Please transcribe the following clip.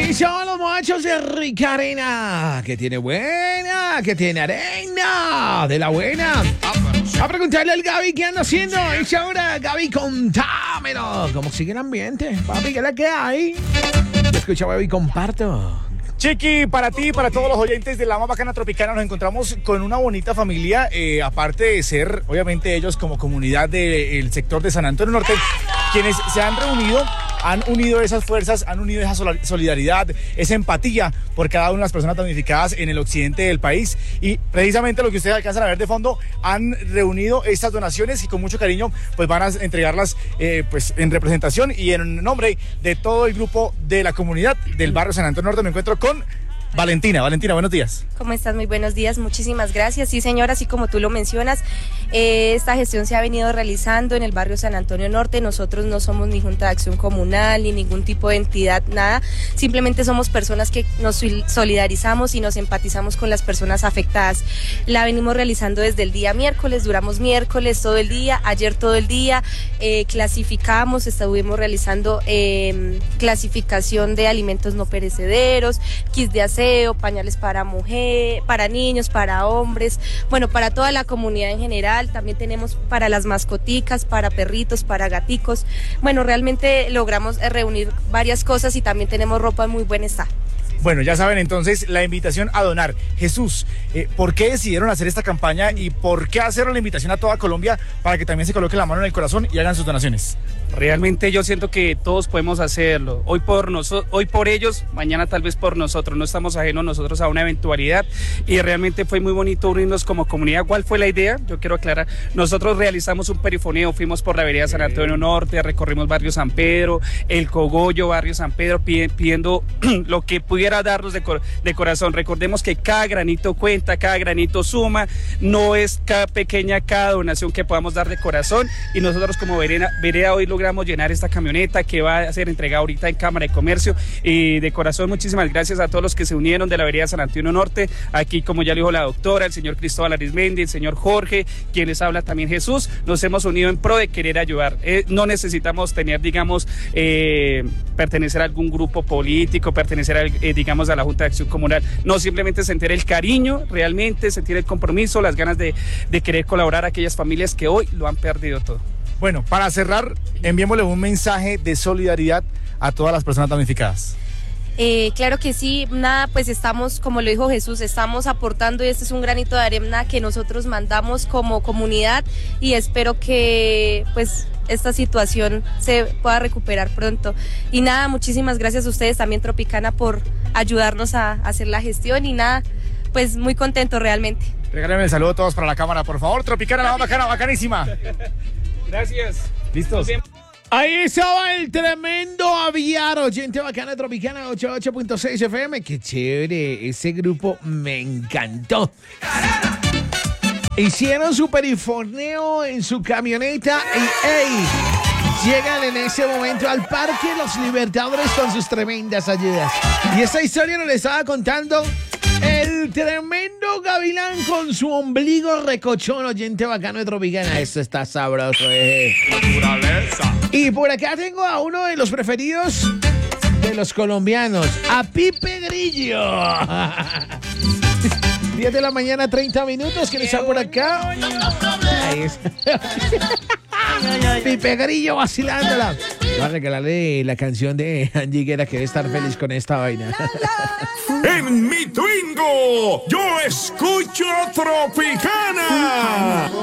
Ahí son los muchachos de Rica Arena, que tiene buena, que tiene arena, de la buena. A preguntarle al Gaby qué anda haciendo. Y ahora, Gaby, contámelo. ¿Cómo sigue el ambiente? Papi, ¿qué es la que hay? Escucha, Gaby, comparto. Chiqui, para ti y para todos los oyentes de La Más Bacana Tropicana, nos encontramos con una bonita familia, aparte de ser, obviamente, ellos como comunidad del sector de San Antonio Norte, quienes se han reunido, han unido esas fuerzas, han unido esa solidaridad, esa empatía por cada una de las personas damnificadas en el occidente del país. Y precisamente lo que ustedes alcanzan a ver de fondo, han reunido estas donaciones y con mucho cariño pues van a entregarlas pues en representación y en nombre de todo el grupo de la comunidad del barrio San Antonio Norte. Me encuentro con Valentina. Valentina, buenos días. ¿Cómo estás? Muy buenos días, muchísimas gracias. Sí, señora, así como tú lo mencionas, esta gestión se ha venido realizando en el barrio San Antonio Norte. Nosotros no somos ni Junta de Acción Comunal, ni ningún tipo de entidad, nada. Simplemente somos personas que nos solidarizamos y nos empatizamos con las personas afectadas. La venimos realizando desde el día miércoles, duramos miércoles todo el día, ayer todo el día, clasificamos, estuvimos realizando clasificación de alimentos no perecederos, kits de aseo, pañales para mujer, para niños, para hombres, bueno, para toda la comunidad en general. También tenemos para las mascoticas, para perritos, para gaticos. Bueno, realmente logramos reunir varias cosas y también tenemos ropa en muy buen estado. Bueno, ya saben entonces la invitación a donar. Jesús, ¿por qué decidieron hacer esta campaña y por qué hacer la invitación a toda Colombia para que también se coloque la mano en el corazón y hagan sus donaciones? Realmente yo siento que todos podemos hacerlo. Hoy por ellos, mañana tal vez por nosotros. No estamos ajenos nosotros a una eventualidad y realmente fue muy bonito unirnos como comunidad. ¿Cuál fue la idea? Yo quiero aclarar. Nosotros realizamos un perifoneo, fuimos por la vereda San Antonio Norte, recorrimos barrio San Pedro, el Cogollo, barrio San Pedro, pidiendo lo que pudiera darnos de corazón. Recordemos que cada granito cuenta, cada granito suma, no es cada pequeña, cada donación que podamos dar de corazón, y nosotros como vereda hoy logramos llenar esta camioneta que va a ser entregada ahorita en Cámara de Comercio, y de corazón muchísimas gracias a todos los que se unieron de la vereda San Antonio Norte, aquí como ya lo dijo la doctora, el señor Cristóbal Arismendi, el señor Jorge, quien les habla también Jesús. Nos hemos unido en pro de querer ayudar. No necesitamos tener, digamos, pertenecer a algún grupo político, pertenecer a, digamos, a la Junta de Acción Comunal, no, simplemente sentir el cariño, realmente sentir el compromiso, las ganas de querer colaborar a aquellas familias que hoy lo han perdido todo. Bueno, para cerrar, enviémosle un mensaje de solidaridad a todas las personas damnificadas. Claro que sí, nada, pues estamos, como lo dijo Jesús, estamos aportando, y este es un granito de arena que nosotros mandamos como comunidad, y espero que pues esta situación se pueda recuperar pronto. Y nada, muchísimas gracias a ustedes también, Tropicana, por ayudarnos a hacer la gestión, y nada, pues muy contento realmente. Regálenme el saludo a todos para la cámara, por favor. Tropicana, La Más Bacana, bacanísima. Gracias. ¿Listos? Ahí estaba el tremendo Aviaro, gente bacana Tropicana 88.6 FM. Qué chévere, ese grupo me encantó. Hicieron su perifoneo en su camioneta y ¡ey! Llegan en ese momento al Parque Los Libertadores con sus tremendas ayudas. Y esta historia nos la estaba contando el tremendo Gavilán con su ombligo recochón, oyente bacano de Tropicana. Esto está sabroso, Naturaleza. Y por acá tengo a uno de los preferidos de los colombianos, a Pipe Grillo. 10 de la mañana, 30 minutos. ¿Quién está por acá? Ahí está. Pipe Grillo vacilándola. Voy a regalarle la canción de Angie Guerra, que debe estar feliz con esta vaina. En mi Twingo, yo escucho Tropicana.